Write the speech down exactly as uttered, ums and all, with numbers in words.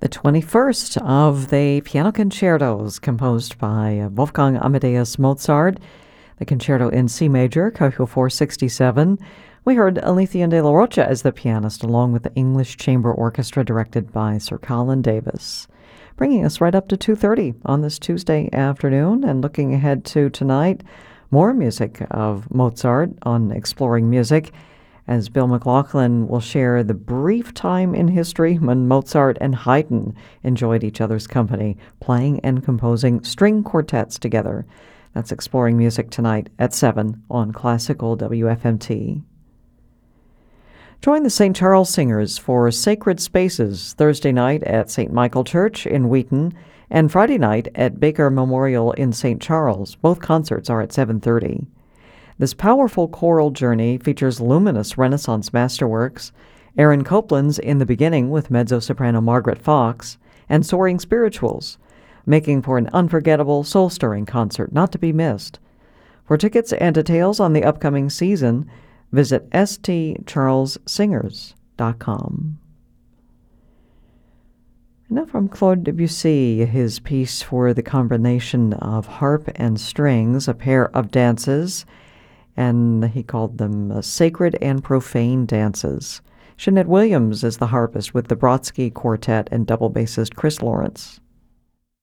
The twenty-first of the piano concertos composed by Wolfgang Amadeus Mozart, the concerto in C major, K four sixty-seven. We heard Alethea de la Rocha as the pianist, along with the English Chamber Orchestra directed by Sir Colin Davis. Bringing us right up to two thirty on this Tuesday afternoon, and looking ahead to tonight, more music of Mozart on Exploring Music, as Bill McLaughlin will share the brief time in history when Mozart and Haydn enjoyed each other's company, playing and composing string quartets together. That's Exploring Music tonight at seven on Classical W F M T. Join the Saint Charles Singers for Sacred Spaces Thursday night at Saint Michael Church in Wheaton and Friday night at Baker Memorial in Saint Charles. Both concerts are at seven thirty. This powerful choral journey features luminous Renaissance masterworks, Aaron Copland's In the Beginning with mezzo-soprano Margaret Fox, and Soaring Spirituals, making for an unforgettable, soul-stirring concert not to be missed. For tickets and details on the upcoming season, visit s t charles singers dot com. Now from Claude Debussy, his piece for the combination of harp and strings, a pair of dances, and he called them uh, Sacred and Profane Dances. Jeanette Williams is the harpist with the Brodsky Quartet and double bassist Chris Lawrence.